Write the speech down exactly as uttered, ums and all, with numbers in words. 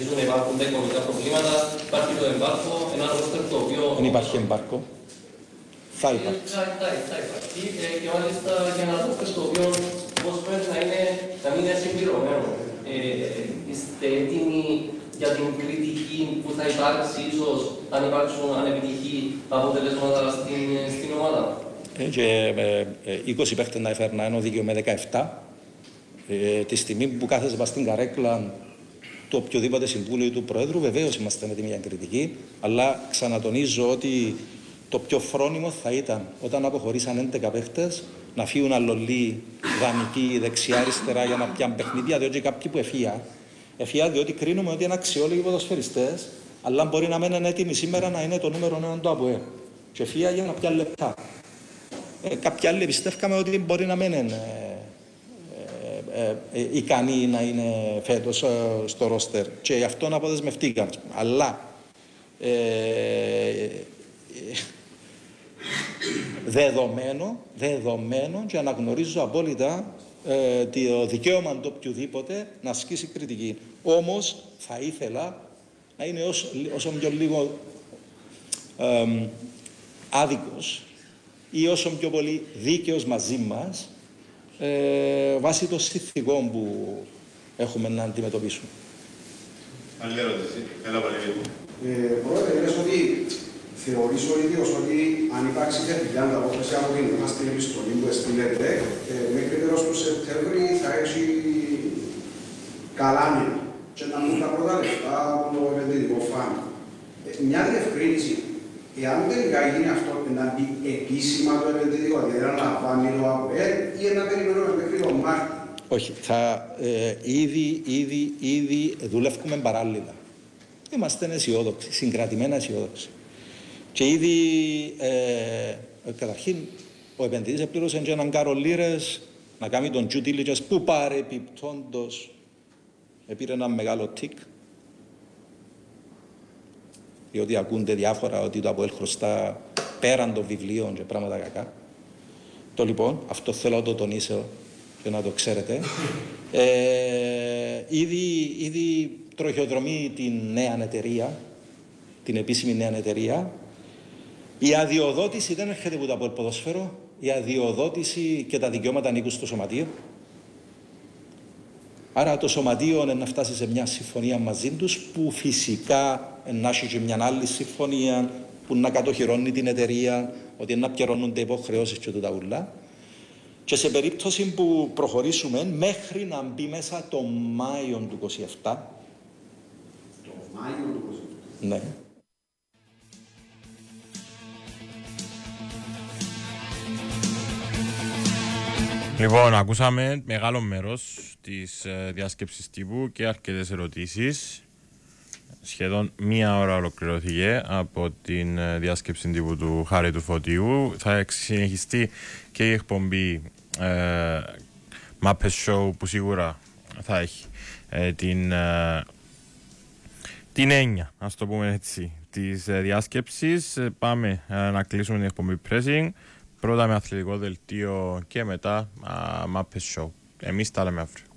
συνεχίζουν να υπάρχουν τα οικονομικά προβλήματα, υπάρχει το εμπάρκο, ένα ρόστερ το οποίο... Δεν υπάρχει εμπάρκο. Θα υπάρχει. Θα, θα, θα υπάρχει ε, και μάλιστα για ένα ρόστερ το οποίο πώς πρέπει να, είναι, να μην είναι συμπληρωμένο. Ε, είστε έτοιμοι για την κριτική που θα υπάρξει, ίσως αν υπάρξουν ανεπιτυχή αποτελέσματα στην, στην ομάδα? Ε, και ε, ε, είκοσι παίχτες να έφερνα ένα δίκαιο με δεκαεπτά. Ε, τη στιγμή που κάθεσαι πας στην καρέκλα του οποιοδήποτε συμβούλιο του Προέδρου, βεβαίως είμαστε έτοιμοι για κριτική, αλλά ξανατονίζω ότι το πιο φρόνιμο θα ήταν όταν αποχωρήσαν έντεκα παίχτες να φύγουν αλλολοί δανεικοί δεξιά-αριστερά για να πιάνουν παιχνίδια, διότι κάποιοι που εφία, εφία διότι κρίνουμε ότι είναι αξιόλογοι ποδοσφαιριστές, αλλά μπορεί να μένουν έτοιμοι σήμερα να είναι το νούμερο ένα του ΑΠΟΕ. Και εφία για να πιάνουν λεπτά. Ε, κάποιοι άλλοι πιστεύκαμε ότι μπορεί να μένουν ε, ε, ε, ε, ικανοί να είναι φέτος ε, στο ρόστερ και γι' αυτό να αποδεσμευτήκαν. Αλλά ε, ε, δεδομένο, δεδομένο και αναγνωρίζω απόλυτα ε, το δικαίωμα του οποιοδήποτε να ασκήσει κριτική. Όμως θα ήθελα να είναι όσο, όσο πιο λίγο ε, άδικος ή όσο πιο πολύ δίκαιος μαζί μας ε, βάσει των συνθηκών που έχουμε να αντιμετωπίσουμε. Άλλη ερώτηση. Έλα πάλι λίγο. Πρόεδρε, λες ότι θεωρείς ο ίδιος ότι αν υπάρξει θετική ανταπόκριση από την μας την επιστολή που εστείλετε, μέχρι τέλος του Σεπτέμβρη θα έχει καλά μήνα και να μην τα πρώτα λεφτά από το επενδυτικό φαν. Μια διευκρίνηση. Εάν τελικά γίνει αυτό, να μπει επίσημα το επενδυτικό, δηλαδή να λαμβάνει το ΑΠΟΕ ή να περιμένουμε μέχρι τον Μάρτιο? Όχι, θα, ε, ήδη, ήδη, ήδη δουλεύουμε παράλληλα. Είμαστε αισιόδοξοι, συγκρατημένα αισιόδοξοι. Και ήδη, ε, καταρχήν, ο επενδυτής επλήρωσε και έναν κάρο λίρες να κάνει τον due diligence που παρεπιπτόντος επήρε ένα μεγάλο τικ. Διότι ακούνται διάφορα ότι το ΑΠΟΕΛ χρωστά πέραν των βιβλίων και πράγματα κακά. Το λοιπόν, αυτό θέλω να το τονίσω και να το ξέρετε. Ε, ήδη, ήδη τροχιοδρομεί την νέα εταιρεία, την επίσημη νέα εταιρεία. Η αδειοδότηση δεν έρχεται από το ΑΠΟΕΛ ποδόσφαιρο. Η αδειοδότηση και τα δικαιώματα ανήκουν στο σωματείο. Άρα το σωματείο είναι να φτάσει σε μια συμφωνία μαζί τους που φυσικά να έχει και μια άλλη συμφωνία που να κατοχυρώνει την εταιρεία, ότι να πιερώνονται υποχρεώσεις και τούτα ούλα. Και σε περίπτωση που προχωρήσουμε μέχρι να μπει μέσα το Μάιο του είκοσι επτά. Το Μάιο του είκοσι επτά. Ναι. Λοιπόν, ακούσαμε μεγάλο μέρος της ε, διάσκεψης τύπου και αρκετές ερωτήσεις. Σχεδόν μία ώρα ολοκληρώθηκε από την ε, διάσκεψη τύπου του Χάρη του Φωτίου. Θα συνεχιστεί και η εκπομπή ε, Muppet Show που σίγουρα θα έχει ε, την, ε, την έννοια, ας το πούμε έτσι, της ε, διάσκεψης. Ε, πάμε ε, να κλείσουμε την εκπομπή Pressing. Πρώτα με αθλητικό δελτίο και μετά uh, Muppet Show. Εμείς τα λέμε αύριο.